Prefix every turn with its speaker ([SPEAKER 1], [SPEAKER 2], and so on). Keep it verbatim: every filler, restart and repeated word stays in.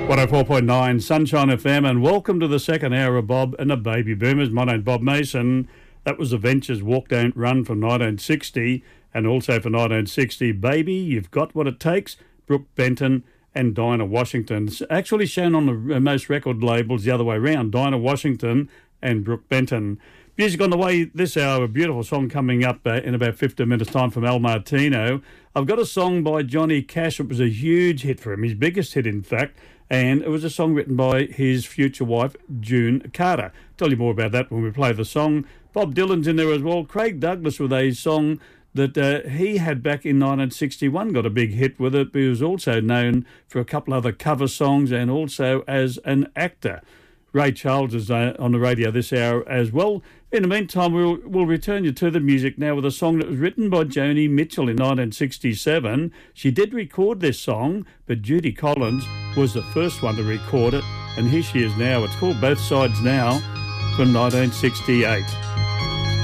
[SPEAKER 1] one oh four point nine Sunshine F M, and welcome to the second hour of Bob and the Baby Boomers. My name's Bob Mason. That was the Ventures Walk Don't Run from nineteen sixty, and also for nineteen sixty, Baby, You've Got What It Takes, Brooke Benton and Dinah Washington. It's actually shown on the most record labels the other way around, Dinah Washington and Brooke Benton. Music on the way this hour, a beautiful song coming up uh, in about fifteen minutes' time from Al Martino. I've got a song by Johnny Cash. It was a huge hit for him, his biggest hit, in fact, and it was a song written by his future wife, June Carter. Tell you more about that when we play the song. Bob Dylan's in there as well. Craig Douglas with a song that uh, he had back in nineteen sixty-one, got a big hit with it, but he was also known for a couple other cover songs and also as an actor. Ray Charles is uh, on the radio this hour as well. In the meantime, we'll, we'll return you to the music now with a song that was written by Joni Mitchell in nineteen sixty-seven. She did record this song, but Judy Collins was the first one to record it, and here she is now. It's called Both Sides Now from nineteen sixty-eight.